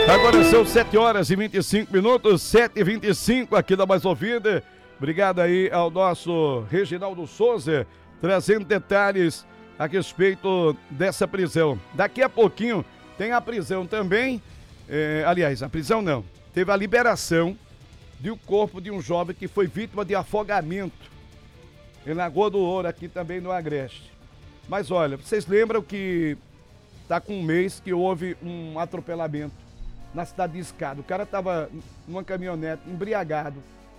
Agora são 7h25, 7h25 aqui da Mais Ouvida. Obrigado aí ao nosso Reginaldo Souza, trazendo detalhes a respeito dessa prisão. Daqui a pouquinho tem a prisão também, aliás, a prisão não, teve a liberação do corpo de um jovem que foi vítima de afogamento em Lagoa do Ouro, aqui também no Agreste. Mas olha, vocês lembram que tá com um mês que houve um atropelamento na cidade de Escada. O cara estava numa caminhonete, embriagado,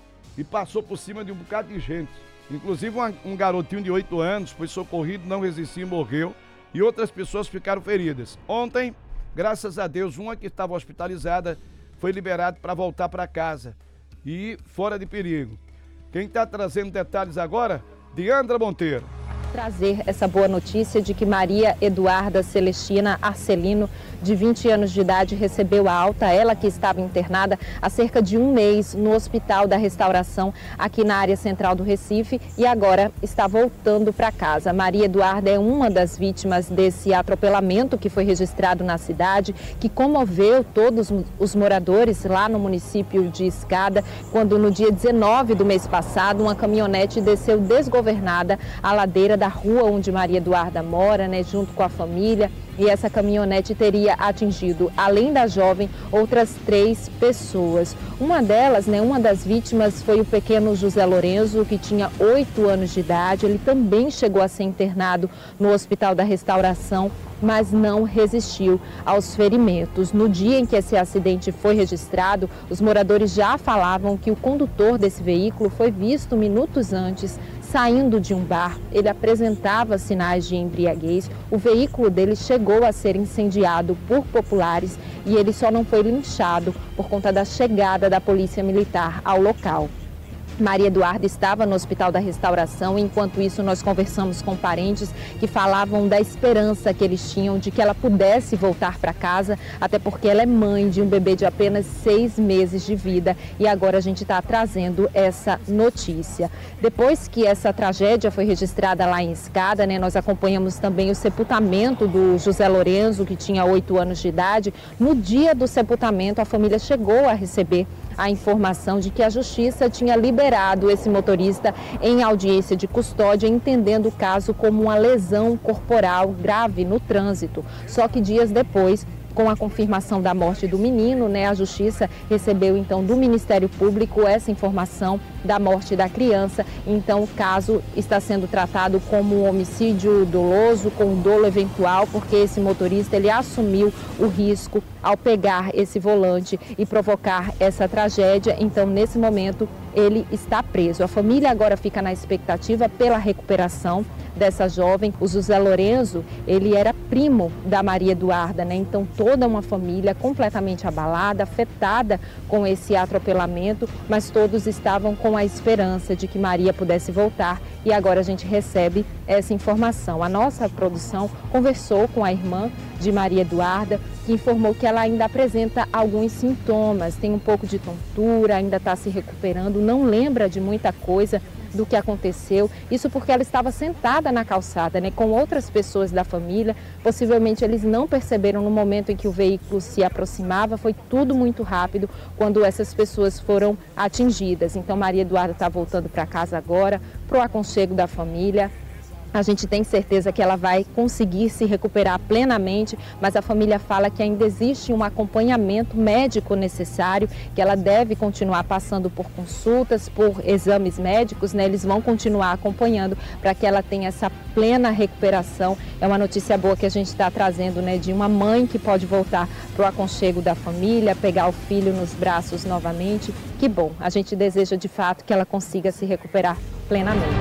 e passou por cima de um bocado de gente. Inclusive um garotinho de 8 anos foi socorrido, não resistiu e morreu, e outras pessoas ficaram feridas. Ontem, graças a Deus, uma que estava hospitalizada foi liberada para voltar para casa e fora de perigo. Quem está trazendo detalhes agora? Diandra Monteiro. Trazer essa boa notícia de que Maria Eduarda Celestina Arcelino, de 20 anos de idade, recebeu a alta. Ela que estava internada há cerca de um mês no Hospital da Restauração, aqui na área central do Recife, e agora está voltando para casa. Maria Eduarda é uma das vítimas desse atropelamento que foi registrado na cidade, que comoveu todos os moradores lá no município de Escada, quando no dia 19 do mês passado, uma caminhonete desceu desgovernada a ladeira da rua onde Maria Eduarda mora, junto com a família, e essa caminhonete teria atingido, além da jovem, outras 3 pessoas. Uma delas, uma das vítimas, foi o pequeno José Lorenzo, que tinha 8 anos de idade. Ele também chegou a ser internado no Hospital da Restauração, mas não resistiu aos ferimentos. No dia em que esse acidente foi registrado, os moradores já falavam que o condutor desse veículo foi visto minutos antes saindo de um bar. Ele apresentava sinais de embriaguez. O veículo dele chegou a ser incendiado por populares e ele só não foi linchado por conta da chegada da Polícia Militar ao local. Maria Eduarda estava no Hospital da Restauração. Enquanto isso, nós conversamos com parentes que falavam da esperança que eles tinham de que ela pudesse voltar para casa, até porque ela é mãe de um bebê de apenas 6 meses de vida, e agora a gente está trazendo essa notícia. Depois que essa tragédia foi registrada lá em Escada, nós acompanhamos também o sepultamento do José Lorenzo, que tinha 8 anos de idade. No dia do sepultamento, a família chegou a receber a informação de que a Justiça tinha liberado esse motorista em audiência de custódia, entendendo o caso como uma lesão corporal grave no trânsito. Só que dias depois, com a confirmação da morte do menino, a Justiça recebeu então do Ministério Público essa informação da morte da criança. Então o caso está sendo tratado como um homicídio doloso com dolo eventual, porque esse motorista ele assumiu o risco ao pegar esse volante e provocar essa tragédia. Então nesse momento ele está preso. A família agora fica na expectativa pela recuperação dessa jovem. O José Lorenzo, ele era primo da Maria Eduarda, Então toda uma família completamente abalada, afetada com esse atropelamento, mas todos estavam com a esperança de que Maria pudesse voltar, e agora a gente recebe essa informação. A nossa produção conversou com a irmã de Maria Eduarda, que informou que ela ainda apresenta alguns sintomas, tem um pouco de tontura, ainda está se recuperando, não lembra de muita coisa do que aconteceu, isso porque ela estava sentada na calçada, com outras pessoas da família. Possivelmente eles não perceberam no momento em que o veículo se aproximava, foi tudo muito rápido quando essas pessoas foram atingidas. Então Maria Eduarda está voltando para casa agora, para o aconchego da família. A gente tem certeza que ela vai conseguir se recuperar plenamente, mas a família fala que ainda existe um acompanhamento médico necessário, que ela deve continuar passando por consultas, por exames médicos, Eles vão continuar acompanhando para que ela tenha essa plena recuperação. É uma notícia boa que a gente está trazendo, de uma mãe que pode voltar para o aconchego da família, pegar o filho nos braços novamente. Que bom, a gente deseja de fato que ela consiga se recuperar plenamente.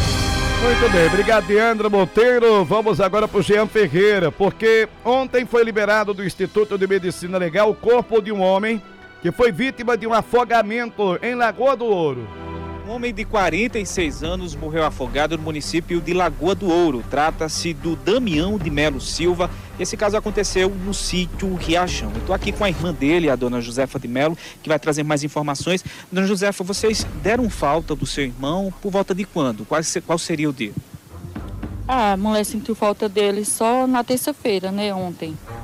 Muito bem, obrigado, Diandra Monteiro. Vamos agora para o Jean Ferreira, porque ontem foi liberado do Instituto de Medicina Legal o corpo de um homem que foi vítima de um afogamento em Lagoa do Ouro. Um homem de 46 anos morreu afogado no município de Lagoa do Ouro. Trata-se do Damião de Melo Silva. Esse caso aconteceu no sítio Riachão. Eu estou aqui com a irmã dele, a dona Josefa de Melo, que vai trazer mais informações. Dona Josefa, vocês deram falta do seu irmão por volta de quando? Qual seria o dia? A mulher sentiu falta dele só na terça-feira, ontem.